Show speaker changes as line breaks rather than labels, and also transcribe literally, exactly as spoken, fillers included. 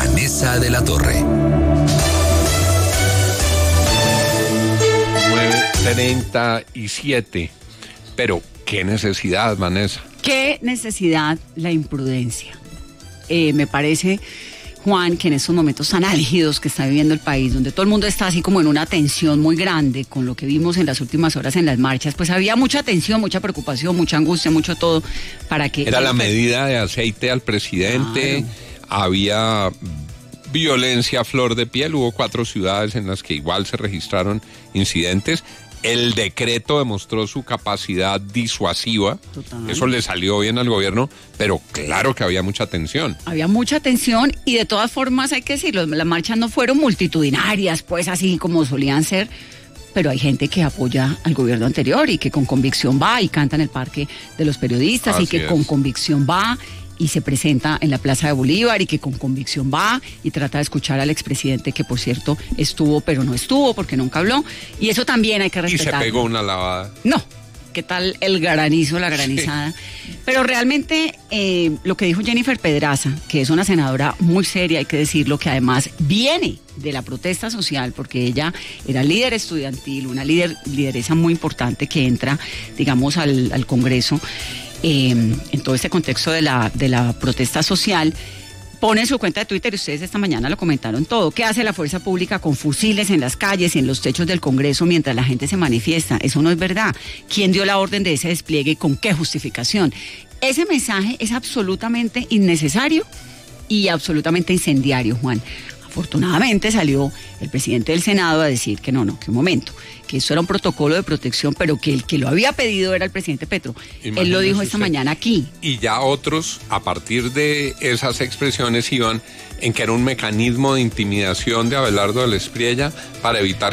Vanessa de la Torre.
nueve treinta y siete. Pero, ¿qué necesidad, Vanessa?
¿Qué necesidad? La imprudencia. Eh, me parece, Juan, que en estos momentos tan álgidos que está viviendo el país, donde todo el mundo está así como en una tensión muy grande con lo que vimos en las últimas horas en las marchas, pues había mucha tensión, mucha preocupación, mucha angustia, mucho todo para que...
Era la medida de aceite al presidente, claro. Había violencia a flor de piel, hubo cuatro ciudades en las que igual se registraron incidentes. El decreto demostró su capacidad disuasiva. Total. Eso le salió bien al gobierno, pero claro que había mucha tensión.
Había mucha tensión y de todas formas hay que decirlo, las marchas no fueron multitudinarias, pues así como solían ser, pero hay gente que apoya al gobierno anterior y que con convicción va y canta en el Parque de los Periodistas. Así y que es. Con convicción va y se presenta en la Plaza de Bolívar y que con convicción va y trata de escuchar al expresidente, que por cierto estuvo pero no estuvo porque nunca habló, y eso también hay que respetar.
Y se pegó una lavada.
No, ¿qué tal el granizo, la granizada? Sí. Pero realmente eh, lo que dijo Jennifer Pedraza, que es una senadora muy seria, hay que decirlo, que además viene de la protesta social, porque ella era líder estudiantil, una líder, lideresa muy importante que entra, digamos, al, al Congreso, Eh, en todo este contexto de la, de la protesta social, pone en su cuenta de Twitter, y ustedes esta mañana lo comentaron todo, ¿qué hace la fuerza pública con fusiles en las calles y en los techos del Congreso mientras la gente se manifiesta? Eso no es verdad. ¿Quién dio la orden de ese despliegue y con qué justificación? Ese mensaje es absolutamente innecesario y absolutamente incendiario, Juan. Afortunadamente salió el presidente del Senado a decir que no, no, que un momento, que eso era un protocolo de protección, pero que el que lo había pedido era el presidente Petro. Imagínese. Él lo dijo esta usted. mañana aquí.
Y ya otros, a partir de esas expresiones, iban en que era un mecanismo de intimidación de Abelardo del Espriella para evitar